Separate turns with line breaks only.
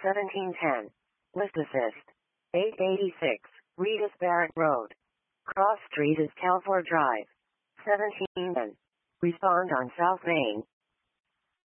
1710. List assist. 886. Regis Barrett Road. Cross Street is Calvert Drive. 1710. Respond on South Main.